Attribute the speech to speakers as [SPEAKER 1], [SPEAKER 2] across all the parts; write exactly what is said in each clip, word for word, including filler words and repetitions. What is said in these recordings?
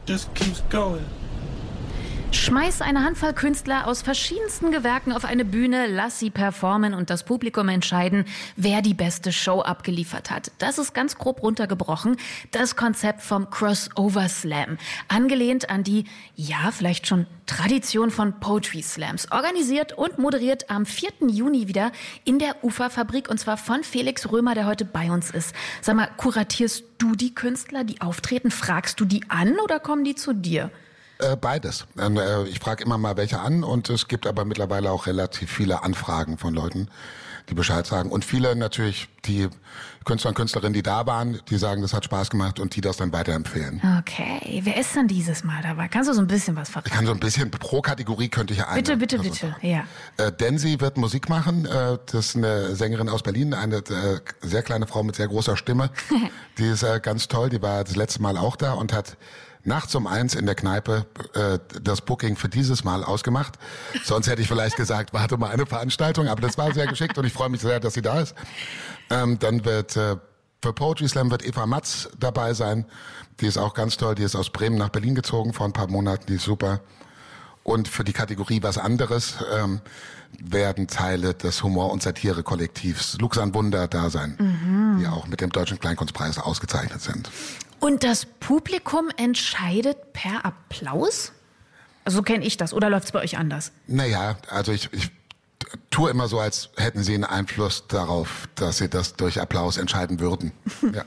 [SPEAKER 1] just keeps going.
[SPEAKER 2] Schmeiß eine Handvoll Künstler aus verschiedensten Gewerken auf eine Bühne, lass sie performen und das Publikum entscheiden, wer die beste Show abgeliefert hat. Das ist ganz grob runtergebrochen das Konzept vom Crossover Slam. Angelehnt an die, ja, vielleicht schon Tradition von Poetry Slams. Organisiert und moderiert am vierten Juni wieder in der Uferfabrik und zwar von Felix Römer, der heute bei uns ist. Sag mal, kuratierst du die Künstler, die auftreten? Fragst du die an oder kommen die zu dir?
[SPEAKER 3] Äh, beides. Äh, ich frage immer mal welche an und es gibt aber mittlerweile auch relativ viele Anfragen von Leuten, die Bescheid sagen. Und viele natürlich, die Künstler und Künstlerinnen, die da waren, die sagen, das hat Spaß gemacht und die das dann weiterempfehlen.
[SPEAKER 2] Okay, wer ist denn dieses Mal dabei? Kannst du so ein bisschen was verraten?
[SPEAKER 3] Ich kann so ein bisschen, pro Kategorie könnte ich eine.
[SPEAKER 2] Bitte, bitte, bitte,
[SPEAKER 3] sagen.
[SPEAKER 2] ja.
[SPEAKER 3] Äh, Densi wird Musik machen, äh, das ist eine Sängerin aus Berlin, eine äh, sehr kleine Frau mit sehr großer Stimme. Die ist äh, ganz toll, die war das letzte Mal auch da und hat nachts um eins in der Kneipe äh, das Booking für dieses Mal ausgemacht. Sonst hätte ich vielleicht gesagt, warte mal eine Veranstaltung, aber das war sehr geschickt und ich freue mich sehr, dass sie da ist. Ähm, dann wird äh, für Poetry Slam wird Eva Matz dabei sein. Die ist auch ganz toll, die ist aus Bremen nach Berlin gezogen vor ein paar Monaten, die ist super. Und für die Kategorie was anderes ähm, werden Teile des Humor- und Satire-Kollektivs Luxan Wunder da sein, mhm. die auch mit dem Deutschen Kleinkunstpreis ausgezeichnet sind.
[SPEAKER 2] Und das Publikum entscheidet per Applaus? Also so kenne ich das. Oder läuft es bei euch anders?
[SPEAKER 3] Naja, also ich, ich tue immer so, als hätten sie einen Einfluss darauf, dass sie das durch Applaus entscheiden würden. Ja.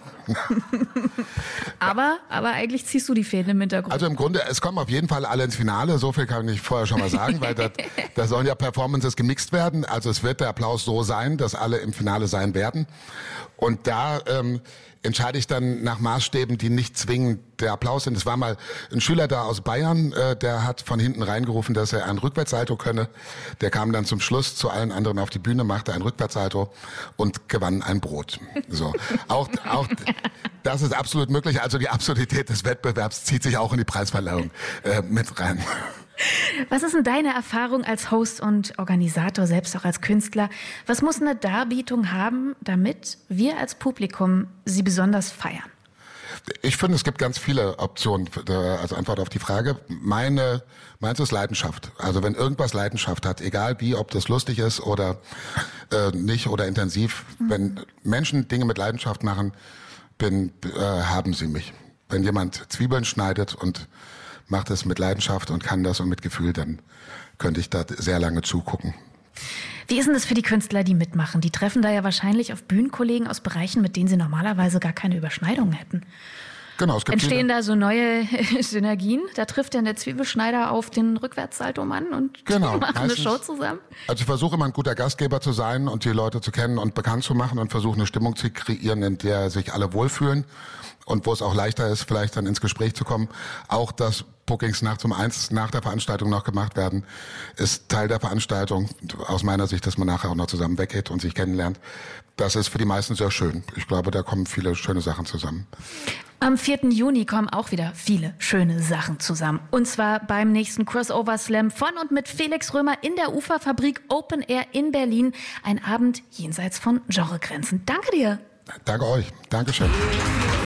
[SPEAKER 2] aber, aber eigentlich ziehst du die Fäden im Hintergrund.
[SPEAKER 3] Also im Grunde, es kommen auf jeden Fall alle ins Finale. So viel kann ich vorher schon mal sagen, weil da, da sollen ja Performances gemixt werden. Also es wird der Applaus so sein, dass alle im Finale sein werden. Und da ähm, entscheide ich dann nach Maßstäben, die nicht zwingend der Applaus sind. Es war mal ein Schüler da aus Bayern, äh, der hat von hinten reingerufen, dass er ein Rückwärtssalto könne. Der kam dann zum Schluss zu allen anderen auf die Bühne, machte ein Rückwärtssalto und gewann ein Brot. So, auch auch das ist absolut möglich. Also die Absurdität des Wettbewerbs zieht sich auch in die Preisverleihung äh, mit rein.
[SPEAKER 2] Was ist denn deine Erfahrung als Host und Organisator, selbst auch als Künstler? Was muss eine Darbietung haben, damit wir als Publikum sie besonders feiern?
[SPEAKER 3] Ich finde, es gibt ganz viele Optionen als Antwort auf die Frage. Meine, meins ist Leidenschaft. Also wenn irgendwas Leidenschaft hat, egal wie, ob das lustig ist oder äh, nicht oder intensiv, mhm. wenn Menschen Dinge mit Leidenschaft machen, bin, äh, haben sie mich. Wenn jemand Zwiebeln schneidet und macht es mit Leidenschaft und kann das und mit Gefühl, dann könnte ich da sehr lange zugucken.
[SPEAKER 2] Wie ist denn das für die Künstler, die mitmachen? Die treffen da ja wahrscheinlich auf Bühnenkollegen aus Bereichen, mit denen sie normalerweise gar keine Überschneidungen hätten.
[SPEAKER 3] Genau, es gibt
[SPEAKER 2] Entstehen
[SPEAKER 3] viele,
[SPEAKER 2] da so neue Synergien? Da trifft dann der Zwiebelschneider auf den Rückwärtssalto-Mann und
[SPEAKER 3] genau,
[SPEAKER 2] machen
[SPEAKER 3] meistens,
[SPEAKER 2] eine Show zusammen?
[SPEAKER 3] Also ich versuche immer ein guter Gastgeber zu sein und die Leute zu kennen und bekannt zu machen und versuche eine Stimmung zu kreieren, in der sich alle wohlfühlen und wo es auch leichter ist, vielleicht dann ins Gespräch zu kommen. Auch das Bookings nachts um eins nach der Veranstaltung noch gemacht werden, ist Teil der Veranstaltung. Aus meiner Sicht, dass man nachher auch noch zusammen weggeht und sich kennenlernt. Das ist für die meisten sehr schön. Ich glaube, da kommen viele schöne Sachen zusammen.
[SPEAKER 2] Am vierten Juni kommen auch wieder viele schöne Sachen zusammen. Und zwar beim nächsten Crossover Slam von und mit Felix Römer in der Uferfabrik Open Air in Berlin. Ein Abend jenseits von Genregrenzen. Danke dir.
[SPEAKER 3] Danke euch. Dankeschön.